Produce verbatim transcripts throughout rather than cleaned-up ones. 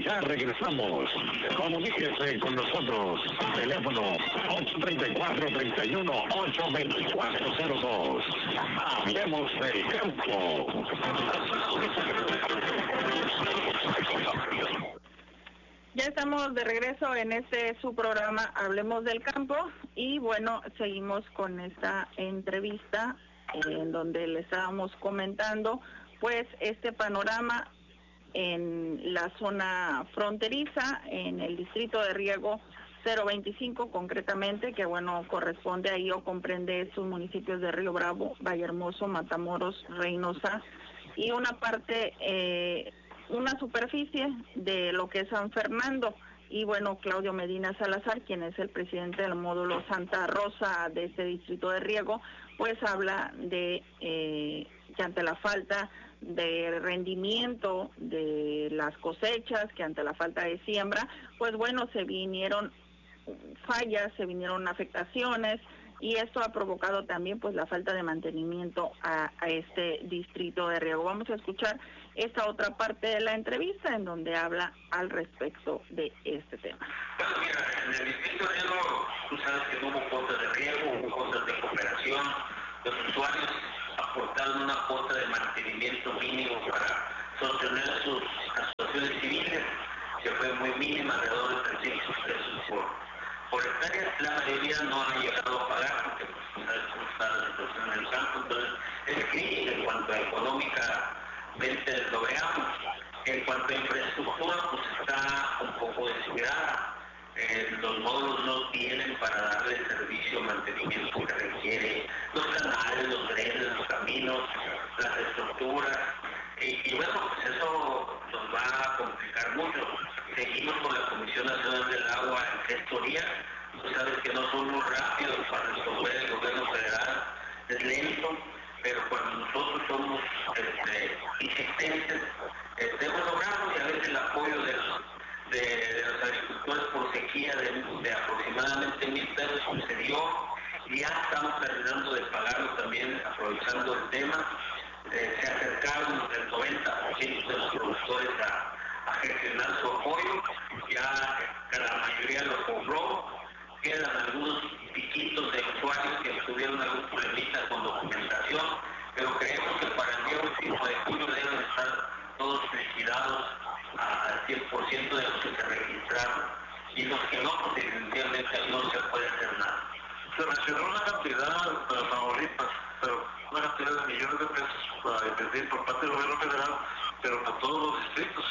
Ya regresamos. Comuníquese con nosotros. Teléfono ocho tres cuatro, tres uno, ocho dos cuatro cero dos. Hablemos del campo. Ya estamos de regreso en este su programa Hablemos del Campo y bueno, seguimos con esta entrevista eh, en donde le estábamos comentando pues este panorama en la zona fronteriza, en el distrito de riego cero veinticinco concretamente, que bueno, corresponde ahí o comprende sus municipios de Río Bravo, Vallehermoso, Matamoros, Reynosa y una parte... Eh, una superficie de lo que es San Fernando. Y bueno, Claudio Medina Salazar, quien es el presidente del módulo Santa Rosa de este distrito de riego, pues habla de eh, que ante la falta de rendimiento de las cosechas, que ante la falta de siembra, pues bueno, se vinieron fallas, se vinieron afectaciones, y esto ha provocado también pues la falta de mantenimiento a, a este distrito de riego. Vamos a escuchar esta otra parte de la entrevista en donde habla al respecto de este tema. Bueno, mira, en el distrito de riego, tú sabes que no hubo cuotas de riego, hubo cuotas de cooperación, los usuarios aportaron una cuota de mantenimiento mínimo para sostener sus asociaciones civiles, que fue muy mínima, alrededor de trescientos pesos por Por hectáreas. La mayoría no ha llegado a pagar porque pues, sabes cómo está la situación en el campo, entonces es crítica en cuanto a económicamente lo veamos. En cuanto a infraestructura, pues está un poco descuidada. Eh, los módulos no tienen para darle el servicio, mantenimiento que requiere, los canales, los drenes, los caminos, las estructuras. Y, y bueno, pues eso nos va a complicar mucho. Seguimos con la Comisión Nacional del Agua en gestoría. Tú sabes que no son muy rápidos para resolver el gobierno federal, es lento, pero cuando nosotros somos este, insistentes, este, hemos logrado, y a veces el apoyo de los, de, de los agricultores por sequía de, de aproximadamente mil pesos sucedió, y ya estamos terminando de pagarlo también, aprovechando el tema. Eh, se acercaron el noventa por ciento de los productores a, a gestionar su apoyo, ya la mayoría lo cobró, quedan algunos piquitos de usuarios que tuvieron algún problemita con documentación, pero creemos que para el día último de julio deben estar todos liquidados al cien por ciento de los que se registraron, y los que no, pues evidentemente no se puede hacer nada. Se mencionó una cantidad para Tamaulipas, pero una cantidad de millones de pesos para invertir por parte del gobierno federal, pero para todos los distritos.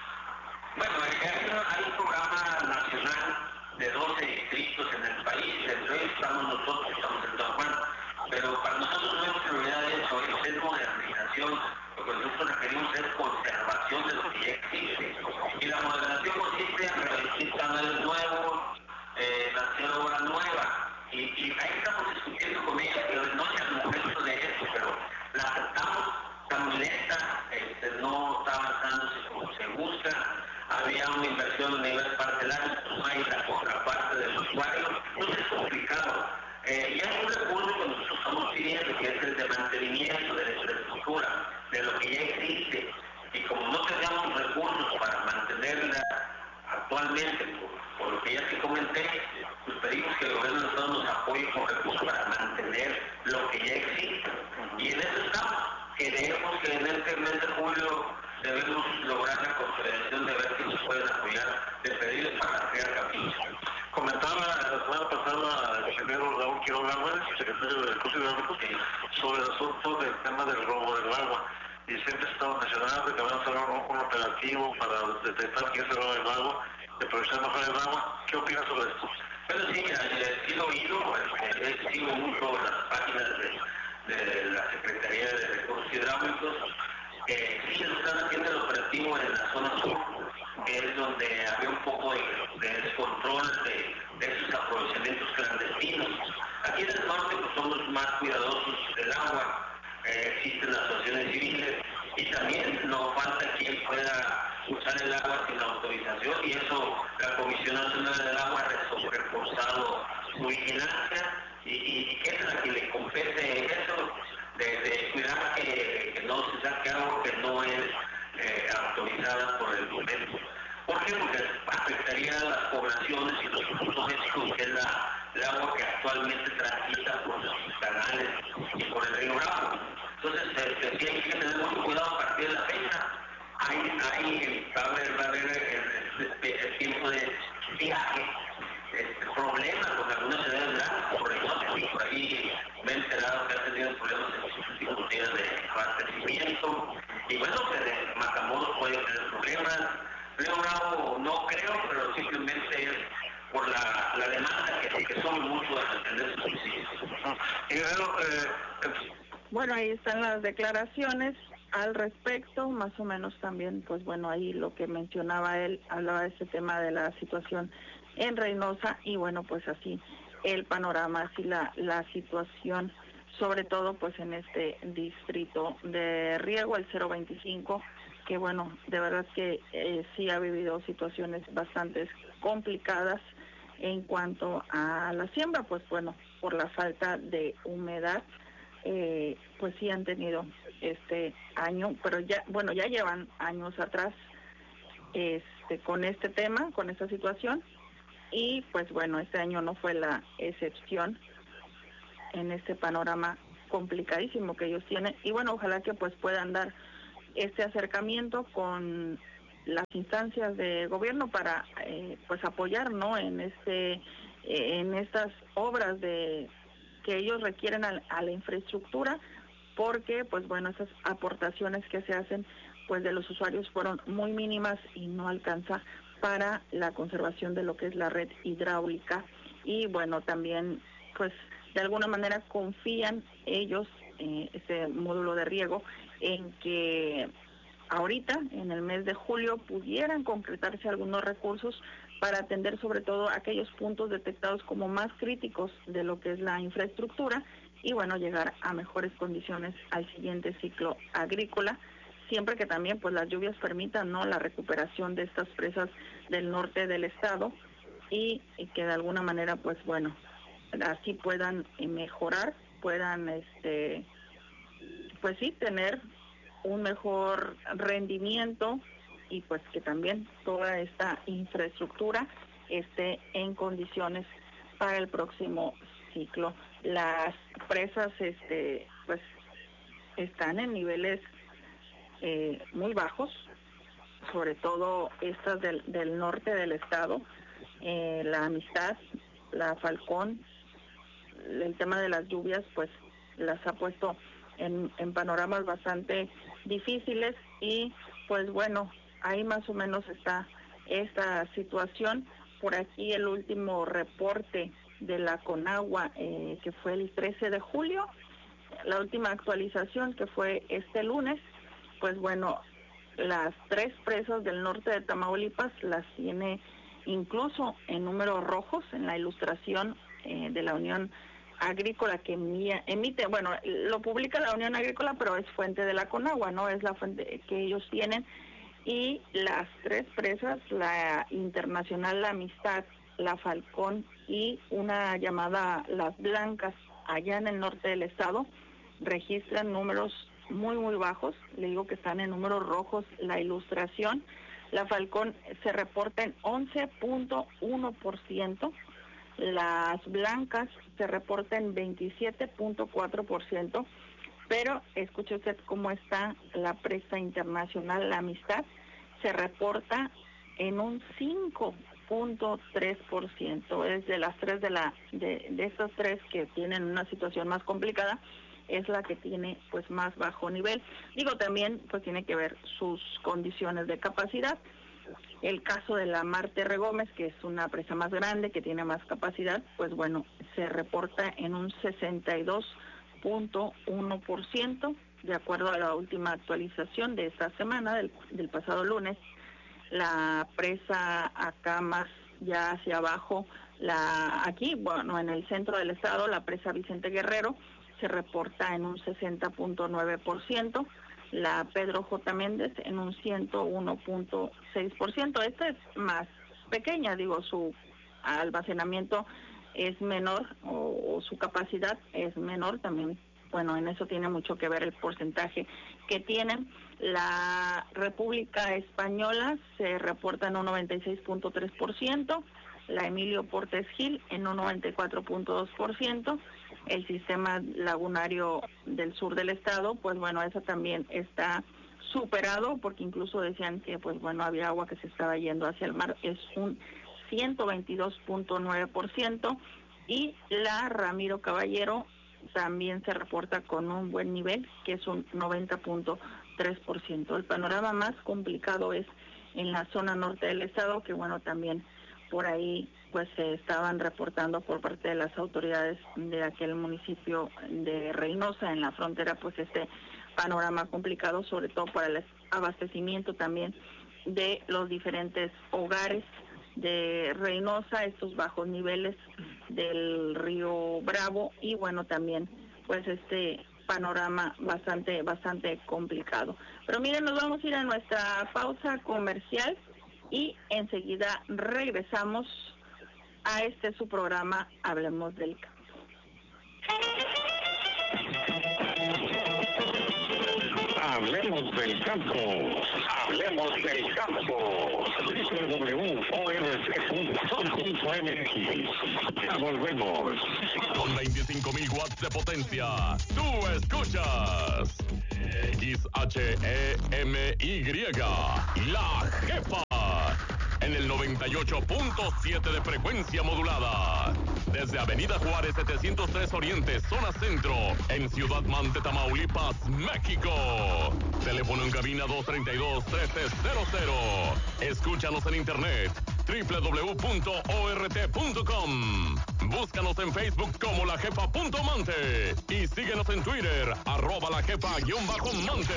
Bueno, hay, hay un programa nacional de doce distritos en el país, entre ellos estamos nosotros, estamos en San Juan, pero para nosotros no es prioridad eso, es modernización, porque nosotros requerimos es conservación de lo que ya existe. Y la modernización consiste en realizar canales nuevos, eh, hacer obra nueva. Y, y ahí estamos discutiendo con ellos, pero no es el momento de eso, pero la aceptamos, está muy lenta, este, no está avanzándose como se busca, había una inversión a nivel parcelario, no hay la contraparte del usuario, entonces es complicado. Eh, y hay un recurso que nosotros estamos pidiendo, que es el de mantenimiento de la infraestructura, de lo que ya existe, y como no tenemos recursos para mantenerla actualmente, por, por lo que ya te comenté, pues pedimos que el gobierno de Estado nos apoye con recursos para mantener lo que ya existe. Y en eso estamos. Creemos que en este mes de julio debemos lograr la confederación de ver si nos pueden apoyar, de pedirles para crear caminos. Comentaba la semana pasada el ingeniero Raúl Quiroga, secretario de Recursos Hidráulicos, sobre el asunto del tema del robo del agua. Y siempre estamos mencionando que van a hacer un, un operativo para detectar quién se roba el agua, de aprovechar mejor el agua. ¿Qué opinas sobre esto? Bueno, sí, mira, he sido oído, he sido mucho las páginas de, de la Secretaría de Recursos Hidráulicos. Eh, sí, están haciendo el operativo en la zona sur, que es donde había un poco de, de descontrol de, de esos aprovechamientos clandestinos. Aquí en el norte pues somos más cuidadosos del agua, eh, existen las asociaciones civiles y también no falta quien pueda usar el agua sin autorización, y eso la Comisión Nacional del Agua ha reforzado su vigilancia y, y que es la que le compete eso, de, de cuidar que, que no se saque algo que no es eh, autorizada por el gobierno. ¿Por qué? Porque afectaría a las poblaciones y los recursos hídricos, que es la, el agua que actualmente transita por los canales y por el río Bravo. Entonces, este, sí hay que tener mucho cuidado a partir de la fecha. Hay, hay, va a haber, va a haber el, el, el tiempo de viaje, este, problemas con algunas ciudades grandes, por ejemplo, y por ahí me he enterado que ha tenido problemas en sus últimos días de abastecimiento, y bueno, que Matamoros puede tener problemas. Río Bravo no creo, pero simplemente es por la, la demanda que, que son muchos a atender sus subsidios. Y bueno, eh, bueno, ahí están las declaraciones al respecto, más o menos también, pues bueno, ahí lo que mencionaba él, hablaba de ese tema de la situación en Reynosa, y bueno, pues así el panorama, así la, la situación, sobre todo pues en este distrito de riego, el cero veinticinco, que bueno, de verdad que eh, sí ha vivido situaciones bastante complicadas en cuanto a la siembra, pues bueno, por la falta de humedad, eh, pues sí han tenido este año, pero ya, bueno, ya llevan años atrás este con este tema, con esta situación, y pues bueno, este año no fue la excepción en este panorama complicadísimo que ellos tienen, y bueno, ojalá que pues puedan dar este acercamiento con las instancias de gobierno para eh, pues apoyar, ¿no?, en este eh, en estas obras de que ellos requieren a, a la infraestructura, porque pues bueno, esas aportaciones que se hacen pues de los usuarios fueron muy mínimas y no alcanza para la conservación de lo que es la red hidráulica, y bueno, también pues de alguna manera confían ellos, eh, este módulo de riego, en que ahorita, en el mes de julio, pudieran concretarse algunos recursos para atender sobre todo aquellos puntos detectados como más críticos de lo que es la infraestructura, y bueno, llegar a mejores condiciones al siguiente ciclo agrícola, siempre que también pues las lluvias permitan, ¿no?, la recuperación de estas presas del norte del estado, y, y que de alguna manera pues bueno, así puedan eh, mejorar, puedan este pues sí tener un mejor rendimiento, y pues que también toda esta infraestructura esté en condiciones para el próximo ciclo. Las presas este pues están en niveles eh, muy bajos, sobre todo estas del, del norte del estado, eh, la Amistad, la Falcón. El tema de las lluvias pues las ha puesto en, en panoramas bastante difíciles, y pues bueno, ahí más o menos está esta situación. Por aquí el último reporte de la Conagua, eh, que fue el trece de julio, la última actualización que fue este lunes, pues bueno, las tres presas del norte de Tamaulipas las tiene incluso en números rojos en la ilustración eh, de la Unión Agrícola que emite, bueno, lo publica la Unión Agrícola, pero es fuente de la Conagua, ¿no? Es la fuente que ellos tienen, y las tres presas, la Internacional, la Amistad, la Falcón y una llamada Las Blancas, allá en el norte del estado, registran números muy, muy bajos. Le digo que están en números rojos la ilustración. La Falcón se reporta en once punto uno por ciento, las Blancas se reporta en veintisiete punto cuatro por ciento, pero escuche usted cómo está la presa Internacional, la Amistad, se reporta en un cinco punto tres por ciento. Es de las tres de la de, de estas tres que tienen una situación más complicada, es la que tiene pues más bajo nivel. Digo, también pues tiene que ver sus condiciones de capacidad. El caso de la Marte Regómez, que es una presa más grande, que tiene más capacidad, pues bueno, se reporta en un sesenta y dos punto uno por ciento, de acuerdo a la última actualización de esta semana, del, del pasado lunes. La presa acá más ya hacia abajo, la aquí, bueno, en el centro del estado, la presa Vicente Guerrero, se reporta en un sesenta punto nueve por ciento, la Pedro J. Méndez en un ciento uno punto seis por ciento. Esta es más pequeña, digo, su almacenamiento es menor, o, o su capacidad es menor, también bueno, en eso tiene mucho que ver el porcentaje que tienen. La República Española se reporta en un noventa y seis punto tres por ciento, la Emilio Portes Gil en un noventa y cuatro punto dos por ciento, el sistema lagunario del sur del estado, pues bueno, eso también está superado, porque incluso decían que pues bueno, había agua que se estaba yendo hacia el mar, es un ciento veintidós punto nueve por ciento, y la Ramiro Caballero también se reporta con un buen nivel, que es un noventa punto tres por ciento. El panorama más complicado es en la zona norte del estado, que bueno, también por ahí pues se estaban reportando por parte de las autoridades de aquel municipio de Reynosa, en la frontera, pues este panorama complicado, sobre todo para el abastecimiento también de los diferentes hogares de Reynosa, estos bajos niveles del río Bravo, y bueno, también pues este panorama bastante bastante complicado. Pero miren, nos vamos a ir a nuestra pausa comercial y enseguida regresamos a este su programa Hablemos del Campo. Hablemos del campo, hablemos del campo. doble u doble u doble u punto o r c punto com punto m x. Ya volvemos. Con veinticinco mil watts de potencia, tú escuchas X H E M Y, La Jefa, en el noventa y ocho punto siete de frecuencia modulada. Desde Avenida Juárez setecientos tres Oriente, zona centro, en Ciudad Mante, Tamaulipas, México. Teléfono en cabina dos treinta y dos, trece cero cero. Escúchanos en internet, doble u doble u doble u punto o r t punto com. Búscanos en Facebook como La Jefa punto Mante y síguenos en Twitter, arroba La Jefa guión bajo Mante.